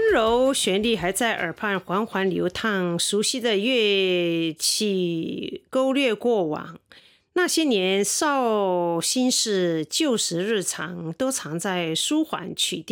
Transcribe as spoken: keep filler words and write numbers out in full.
柔旋律还在耳畔缓缓流淌，熟悉的乐器勾勒过往。那些年少心事旧时日常，都藏在舒缓曲调